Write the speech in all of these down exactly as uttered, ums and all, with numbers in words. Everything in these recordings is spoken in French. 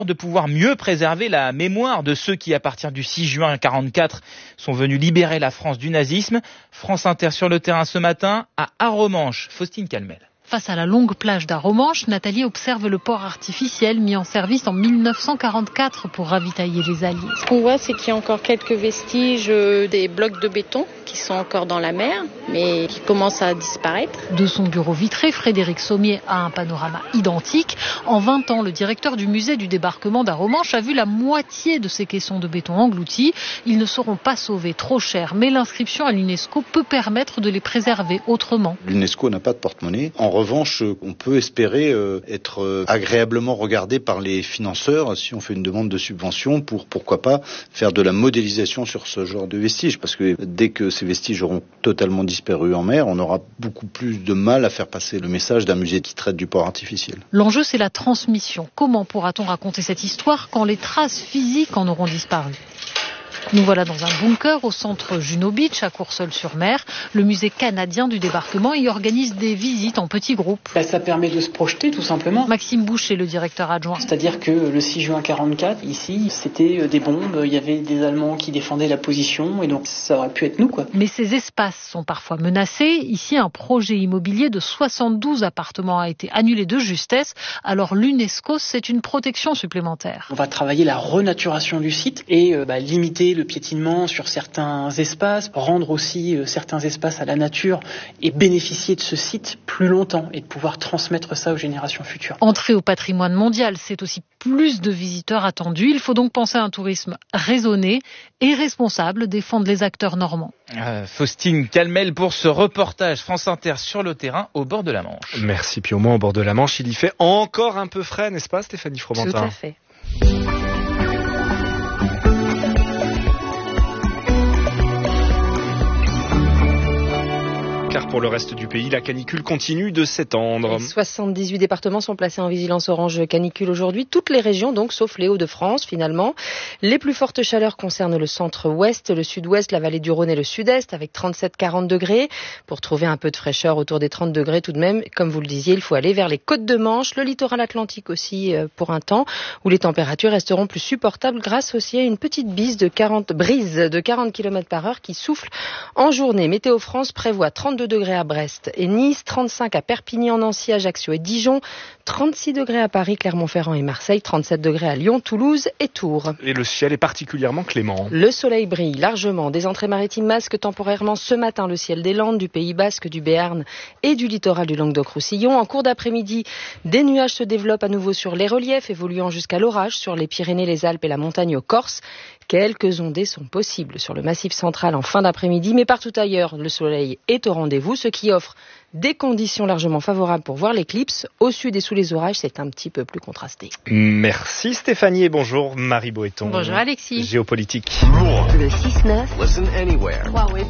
de pouvoir mieux préserver la mémoire de ceux qui, à partir du six juin quarante-quatre, sont venus libérer la France du nazisme. France Inter sur le terrain ce matin à Arromanches. Faustine Calmel. Face à la longue plage d'Arromanches, Nathalie observe le port artificiel mis en service en mille neuf cent quarante-quatre pour ravitailler les Alliés. Ce qu'on voit, c'est qu'il y a encore quelques vestiges des blocs de béton qui sont encore dans la mer, mais qui commencent à disparaître. De son bureau vitré, Frédéric Sommier a un panorama identique. En vingt ans, le directeur du musée du débarquement d'Arromanches a vu la moitié de ces caissons de béton engloutis. Ils ne seront pas sauvés, trop cher, mais l'inscription à l'UNESCO peut permettre de les préserver autrement. L'UNESCO n'a pas de porte-monnaie. En En revanche, on peut espérer être agréablement regardé par les financeurs si on fait une demande de subvention pour, pourquoi pas, faire de la modélisation sur ce genre de vestiges. Parce que dès que ces vestiges auront totalement disparu en mer, on aura beaucoup plus de mal à faire passer le message d'un musée qui traite du port artificiel. L'enjeu, c'est la transmission. Comment pourra-t-on raconter cette histoire quand les traces physiques en auront disparu ? Nous voilà dans un bunker au centre Juno Beach, à Courseulles-sur-Mer. Le musée canadien du débarquement y organise des visites en petits groupes. Bah, ça permet de se projeter, tout simplement. Maxime Boucher, le directeur adjoint. C'est-à-dire que le six juin quarante-quatre, ici, c'était des bombes, il y avait des Allemands qui défendaient la position, et donc ça aurait pu être nous, quoi. Mais ces espaces sont parfois menacés. Ici, un projet immobilier de soixante-douze appartements a été annulé de justesse. Alors l'UNESCO, c'est une protection supplémentaire. On va travailler la renaturation du site et euh, bah, limiter le piétinement sur certains espaces, rendre aussi euh, certains espaces à la nature et bénéficier de ce site plus longtemps et de pouvoir transmettre ça aux générations futures. Entrer au patrimoine mondial, c'est aussi plus de visiteurs attendus. Il faut donc penser à un tourisme raisonné et responsable, défendre les acteurs normands. Euh, Faustine Calmel pour ce reportage France Inter sur le terrain au bord de la Manche. Merci, puis au moins au bord de la Manche, il y fait encore un peu frais, n'est-ce pas Stéphanie Fromentin ? Tout à fait. Car pour le reste du pays, la canicule continue de s'étendre. soixante-dix-huit départements sont placés en vigilance orange canicule aujourd'hui. Toutes les régions, donc, sauf les Hauts-de-France, finalement. Les plus fortes chaleurs concernent le centre-ouest, le sud-ouest, la vallée du Rhône et le sud-est, avec trente-sept à quarante degrés. Pour trouver un peu de fraîcheur autour des trente degrés tout de même, comme vous le disiez, il faut aller vers les côtes de Manche, le littoral atlantique aussi pour un temps, où les températures resteront plus supportables grâce aussi à une petite bise de quarante, brise de quarante kilomètres par heure qui souffle en journée. Météo France prévoit trente-deux degrés à Brest et Nice, trente-cinq à Perpignan, Nancy, Ajaccio et Dijon, trente-six degrés à Paris, Clermont-Ferrand et Marseille, trente-sept degrés à Lyon, Toulouse et Tours. Et le ciel est particulièrement clément. Le soleil brille largement. Des entrées maritimes masquent temporairement ce matin le ciel des Landes, du Pays Basque, du Béarn et du littoral du Languedoc-Roussillon. En cours d'après-midi, des nuages se développent à nouveau sur les reliefs, évoluant jusqu'à l'orage sur les Pyrénées, les Alpes et la montagne au Corse. Quelques ondées sont possibles sur le massif central en fin d'après-midi, mais partout ailleurs, le soleil est au rendez-vous, ce qui offre des conditions largement favorables pour voir l'éclipse. Au sud et sous les orages, c'est un petit peu plus contrasté. Merci Stéphanie et bonjour Marie Boéton. Bonjour Alexis. Géopolitique. Le six neuf. Listen anywhere.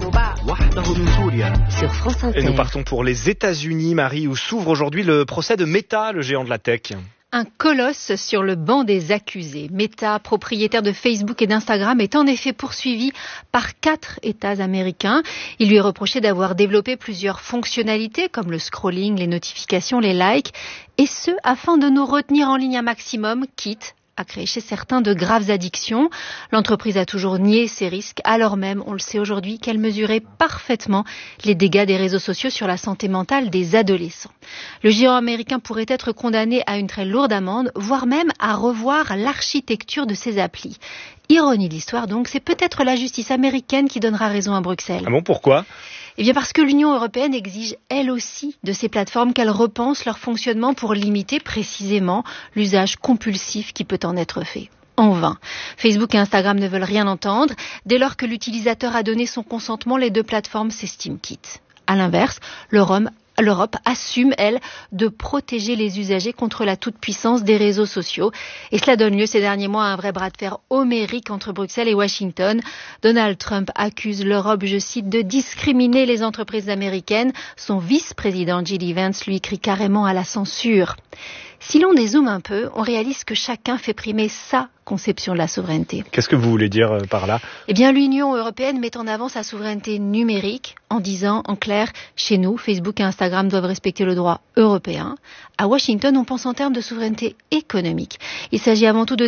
Sur France Inter. Et nous partons pour les États-Unis, Marie, où s'ouvre aujourd'hui le procès de Meta, le géant de la tech. Un colosse sur le banc des accusés. Meta, propriétaire de Facebook et d'Instagram, est en effet poursuivi par quatre États américains. Il lui est reproché d'avoir développé plusieurs fonctionnalités comme le scrolling, les notifications, les likes, et ce afin de nous retenir en ligne un maximum, quitte à créer chez certains de graves addictions. L'entreprise a toujours nié ces risques, alors même, on le sait aujourd'hui, qu'elle mesurait parfaitement les dégâts des réseaux sociaux sur la santé mentale des adolescents. Le géant américain pourrait être condamné à une très lourde amende, voire même à revoir l'architecture de ses applis. Ironie de l'histoire donc, c'est peut-être la justice américaine qui donnera raison à Bruxelles. Ah bon, pourquoi ? Eh bien parce que l'Union européenne exige elle aussi de ces plateformes qu'elles repensent leur fonctionnement pour limiter précisément l'usage compulsif qui peut en être fait. En vain. Facebook et Instagram ne veulent rien entendre. Dès lors que l'utilisateur a donné son consentement, les deux plateformes s'estiment quittes. À l'inverse, l'Europe L'Europe assume, elle, de protéger les usagers contre la toute-puissance des réseaux sociaux. Et cela donne lieu ces derniers mois à un vrai bras de fer homérique entre Bruxelles et Washington. Donald Trump accuse l'Europe, je cite, de discriminer les entreprises américaines. Son vice-président J D Vance lui crie carrément à la censure. Si l'on dézoome un peu, on réalise que chacun fait primer sa conception de la souveraineté. Qu'est-ce que vous voulez dire par là ? Eh bien, l'Union européenne met en avant sa souveraineté numérique en disant, en clair, chez nous, Facebook et Instagram doivent respecter le droit européen. À Washington, on pense en termes de souveraineté économique. Il s'agit avant tout de